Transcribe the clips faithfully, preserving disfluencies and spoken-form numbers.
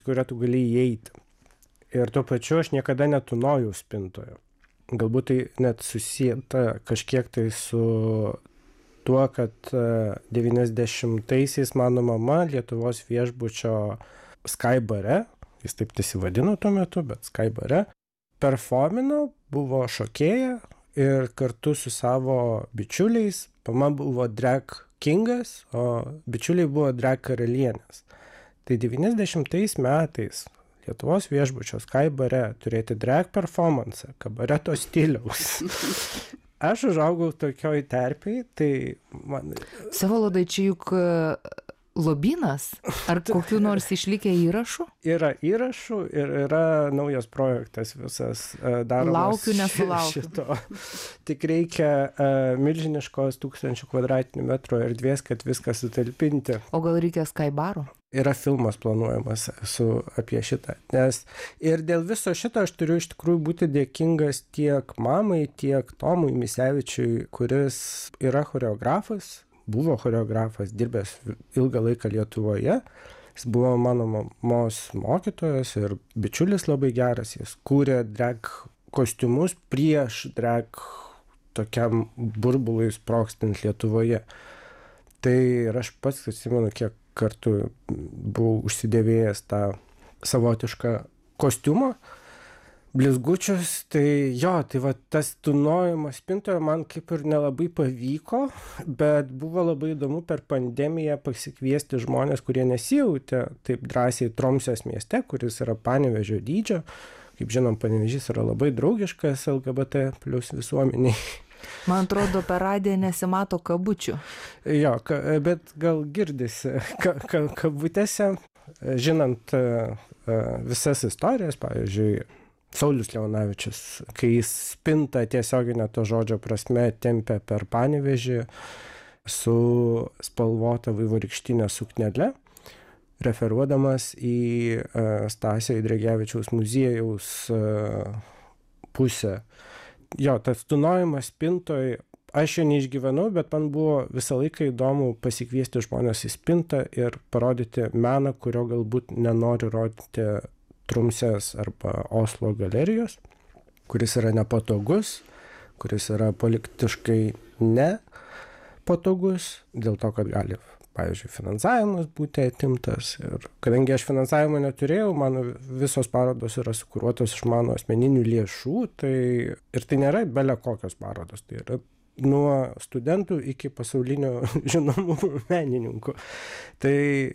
kurią tu gali įeiti. Ir tuo pačiu aš niekada netūnojau spintoje. Galbūt tai net susieta kažkiek tai su tuo, kad devyniasdešimtaisiais mano mama Lietuvos viešbučio Sky bare, jis taip nesivadino tuo metu, bet Sky bare, performino, buvo šokėja ir kartu su savo bičiuliais, mama buvo drag kingas, o bičiuliai buvo drag karalienės. Tai devyniasdešimtais metais Lietuvos viešbučio Sky bare turėti drag performance, kabareto stiliaus. Aš užaugau tokioj terpėj, tai man... Vsevolodai, čia juk lobynas? Ar kokių nors išlikę įrašų? Yra įrašų ir yra naujas projektas visas daromas. Laukiu, nesulaukiu. Šito. Tik reikia uh, milžiniškos tūkstančių kvadratinių metrų erdvės, kad viską sutalpinti. O gal reikia Sky baro? Yra filmas planuojamas su, apie šitą. Nes ir dėl viso šito aš turiu iš tikrųjų būti dėkingas tiek mamai, tiek Tomui Misevičiui, kuris yra choreografas, buvo choreografas, dirbęs ilgą laiką Lietuvoje. Jis buvo mano mamos mokytojas ir bičiulis labai geras. Jis kūrė drag kostiumus prieš drag tokiam burbului sprogstant Lietuvoje. Tai ir aš pats atsimenu, kiek kartu buvau užsidėvėjęs tą savotišką kostiumą, blizgučius, tai jo, tai va tas tūnojimas spintoje man kaip ir nelabai pavyko, bet buvo labai įdomu per pandemiją pasikviesti žmonės, kurie nesijautė taip drąsiai Tromsės mieste, kuris yra Panevėžio dydžio. Kaip žinom, Panevėžys yra labai draugiškas L G B T plus visuomeniai. Man atrodo, per radiją nesimato kabučių. Jo, ka, bet gal girdisi ka, ka, kabutėse, žinant uh, visas istorijas, pavyzdžiui, Saulius Leonavičius, kai jis spintą tiesioginę to žodžio prasme tempė per Panevėžį su spalvota vaivorykštinė suknele, referuodamas į uh, Stasio Eidrigevičiaus muziejaus uh, pusę. Jo, tas tūnojimas spintoj, aš jo neišgyvenau, bet man buvo visą laiką įdomu pasikviesti žmonės į spintą ir parodyti meną, kurio galbūt nenori rodyti Trumsės arba Oslo galerijos, kuris yra nepatogus, kuris yra politiškai nepatogus, dėl to, kad gali, pavyzdžiui, finansavimas būti atimtas. Ir kadangi aš finansavimo neturėjau, mano visos parodos yra sukuruotos iš mano asmeninių lėšų, tai ir tai nėra bele kokios parodos, tai yra nuo studentų iki pasaulinio žinomų menininkų. Tai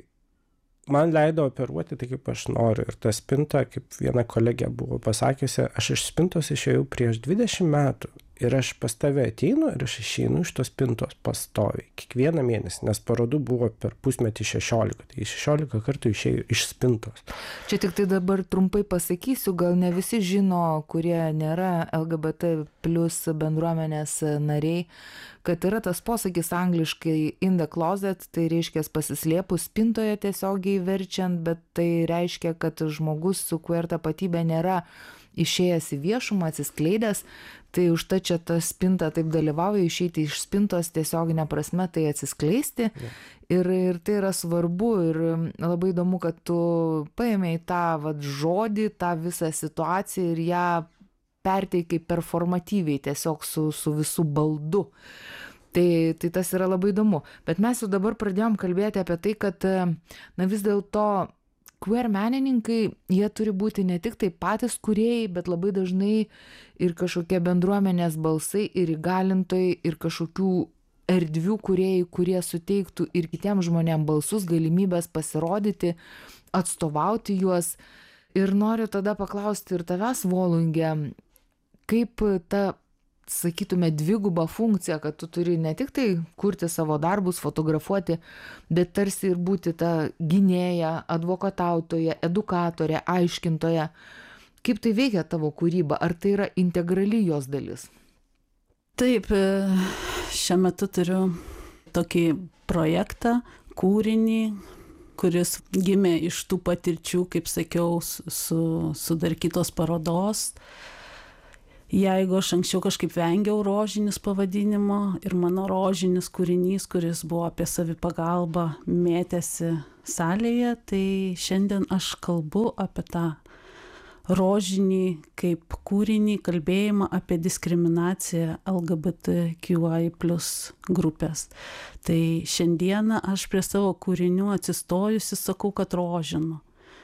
man leido operuoti tai, kaip aš noriu. Ir ta spinta, kaip viena kolegė buvo pasakiusi, aš iš spintos išėjau prieš dvidešimt metų. Ir aš pas tave ateinu ir aš išeinu iš tos spintos pastoviai, kiekvieną mėnesį, nes parodų buvo per pusmetį šešiolika, tai šešiolika kartų išėjau iš spintos. Čia tik tai dabar trumpai pasakysiu, gal ne visi žino, kurie nėra L G B T plus bendruomenės nariai, kad yra tas posakis angliškai in the closet, tai reiškia pasislėpus spintoje tiesiogiai verčiant, bet tai reiškia, kad žmogus su queer tapatybė nėra išėjęs į viešumą, atsiskleidęs, tai užtat čia ta spinta taip dalyvauja, išeiti iš spintos tiesioginė prasme, tai atsiskleisti. Ja. Ir, ir tai yra svarbu ir labai įdomu, kad tu paėmei tą vat, žodį, tą visą situaciją ir ją perteikai performatyviai, tiesiog su, su visų baldu. Tai, tai tas yra labai įdomu. Bet mes jau dabar pradėjom kalbėti apie tai, kad na, vis dėlto queer menininkai, jie turi būti ne tik tai patys kūrėjai, bet labai dažnai ir kažkokie bendruomenės balsai, ir įgalintojai, ir kažkokių erdvių kūrėjai, kurie suteiktų ir kitiems žmonėms balsus, galimybės pasirodyti, atstovauti juos. Ir noriu tada paklausti ir tavęs, Volunge, kaip ta, sakytume, dviguba funkcija, kad tu turi ne tik tai kurti savo darbus, fotografuoti, bet tarsi ir būti ta gynėja, advokatautoja, edukatorė, aiškintoja. Kaip tai veikia tavo kūryba? Ar tai yra integrali jos dalis? Taip, šiuo metu turiu tokį projektą, kūrinį, kuris gimė iš tų patirčių, kaip sakiau, su, su dar kitos parodos. Jeigu aš anksčiau kažkaip vengiau rožinis pavadinimo ir mano rožinis kūrinys, kuris buvo apie savipagalbą, mėtėsi salėje, tai šiandien aš kalbu apie tą rožinį kaip kūrinį, kalbėjimą apie diskriminaciją L G B T Q I plus grupės. Tai šiandieną aš prie savo kūrinių atsistojusi sakau, kad rožinu.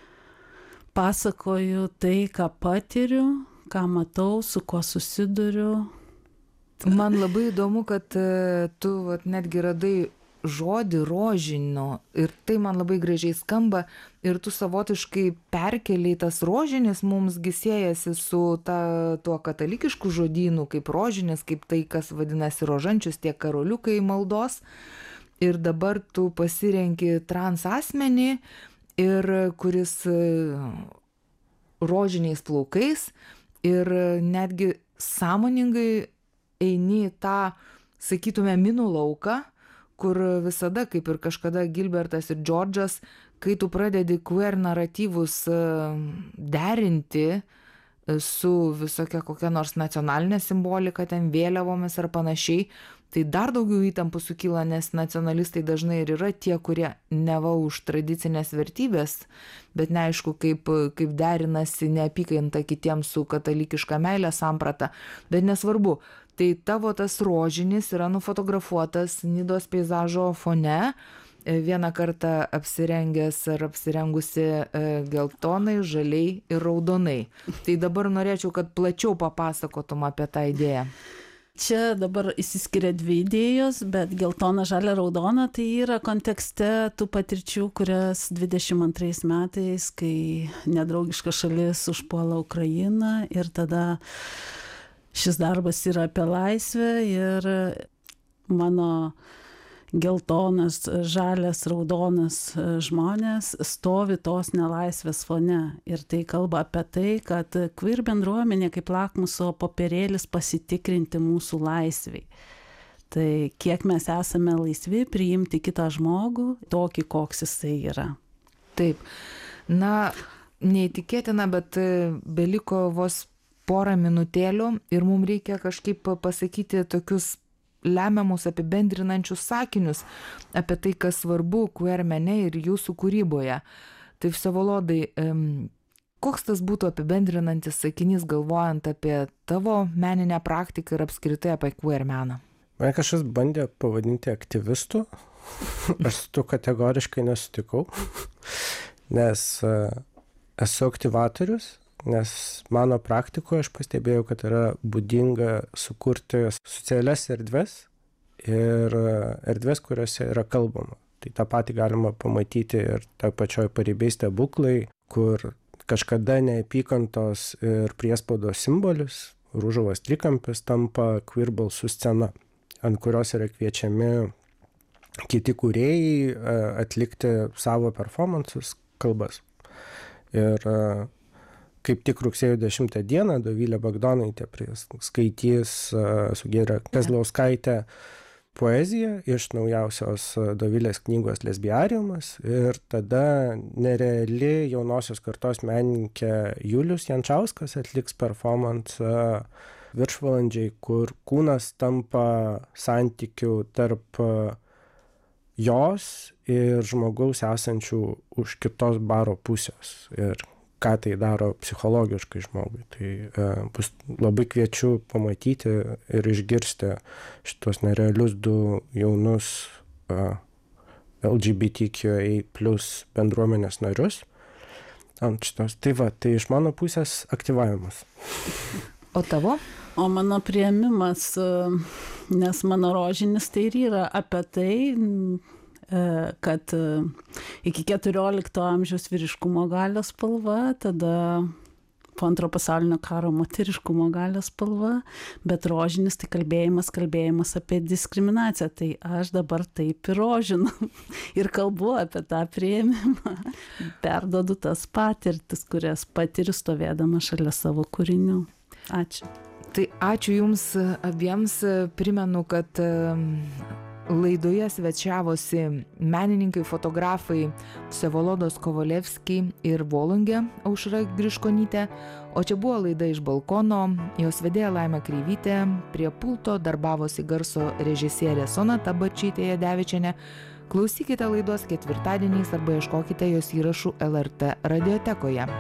Pasakoju tai, ką patiriu, ką matau, su kuo susiduriu. Man labai įdomu, kad tu vat, netgi radai žodį rožinio ir tai man labai gražiai skamba ir tu savotiškai perkeliai tas rožinis, mums siejasi su ta, tuo katalikišku žodynu, kaip rožinis, kaip tai, kas vadinasi rožančius, tie karoliukai maldos. Ir dabar tu pasirenki trans asmenį, ir kuris rožiniais plaukais ir netgi sąmoningai eini į tą, sakytume, minų lauką, kur visada, kaip ir kažkada Gilbertas ir Džordžas, kai tu pradedi queer naratyvus derinti su visokia kokia nors nacionalinė simbolika, ten vėliavomis ar panašiai, tai dar daugiau įtampų sukyla, nes nacionalistai dažnai ir yra tie, kurie neva už tradicinės vertybės, bet neaišku, kaip, kaip derinasi neapykanta kitiems su katalikiška meilė samprata, bet nesvarbu. Tai tavo tas rožinis yra nufotografuotas Nidos peizažo fone, vieną kartą apsirengęs ar apsirengusi geltonai, žaliai ir raudonai. Tai dabar norėčiau, kad plačiau papasakotum apie tą idėją. Čia dabar įsiskiria dvi idėjos, bet geltona, žalia, raudona tai yra kontekste tų patirčių, kurias dvidešimt antrais metais, kai nedraugiška šalis užpuola Ukrainą ir tada šis darbas yra apie laisvę ir mano geltonas, žalias, raudonas žmonės stovi tos nelaisvės fone. Ir tai kalba apie tai, kad queer bendruomenė kaip lakmuso popierėlis pasitikrinti mūsų laisviai. Tai kiek mes esame laisvi priimti kitą žmogų, tokį, koks jisai yra. Taip. Na, neįtikėtina, bet beliko vos porą minutėlių ir mums reikia kažkaip pasakyti tokius lemiamus apibendrinančius sakinius apie tai, kas svarbu queer mene ir jūsų kūryboje. Tai Vsevolodai, koks tas būtų apibendrinantis sakinys galvojant apie tavo meninę praktiką ir apskritai apie queer meną? Mane kažkas bandė pavadinti aktyvistu, aš su tu kategoriškai nesutikau, nes esu aktyvatorius, nes mano praktikoje aš pastebėjau, kad yra būdinga sukurti socialias erdves ir erdves, kuriuose yra kalbama. Tai tą patį galima pamatyti ir tą pačioj Paribiai stebuklai, kur kažkada neapykantos ir priespaudos simbolis, Ružavos trikampis, tampa queer balsų scena, ant kurios yra kviečiami kiti kūrėjai atlikti savo performansus, kalbas. Ir kaip tik rugsėjo dešimtą dieną Dovilė Bagdonaitė skaitys su Giedre Kazlauskaite poeziją iš naujausios Dovilės knygos Lesbiariumas ir tada nereali jaunosios kartos menininkė Julius Jančauskas atliks performansą viršvalandžiai, kur kūnas tampa santykių tarp jos ir žmogaus esančių už kitos baro pusės ir ką tai daro psichologiškai žmogui. Tai e, bus labai kviečiu pamatyti ir išgirsti šitos nerealius du jaunus e, L G B T Q I plus bendruomenės narius ant šitos. Tai va, tai iš mano pusės aktyvavimas. O tavo? O mano priėmimas, nes mano rožinis tai ir yra apie tai, kad iki keturiolikto amžiaus vyriškumo galios spalva, tada po antro pasaulinio karo moteriškumo galios spalva, bet rožinis tai kalbėjimas, kalbėjimas apie diskriminaciją. Tai aš dabar taip ir rožinu ir kalbu apie tą priėmimą, perduodu tas patirtis, kurias patiriu stovėdama šalia savo kūrinių. Ačiū. Tai ačiū Jums abiems. Primenu, kad Laidoje svečiavosi menininkai, fotografai Vsevolodas Kovalevskiai ir Volungė Aušra Griškonytė, o čia buvo laida Iš balkono, jos vedėja Laima Kreivytė, prie pulto darbavosi garso režisierė Sonata Bačytė Jadevičienė. Klausykite laidos ketvirtadieniais arba ieškokite jos įrašų L R T radiotekoje.